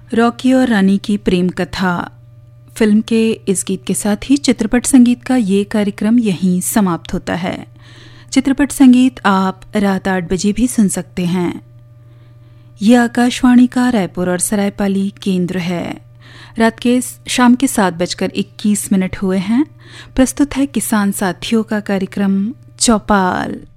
Rocky और रानी की प्रेम कथा फिल्म के इस गीत के साथ ही चित्रपट संगीत का ये कार्यक्रम यहीं समाप्त होता है। चित्रपट संगीत आप रात 8 बजे भी सुन सकते हैं। ये आकाशवाणी का रायपुर और सरायपाली केंद्र है। रात के शाम के 7:21 हुए हैं। प्रस्तुत है किसान साथियों का कार्यक्रम चौपाल।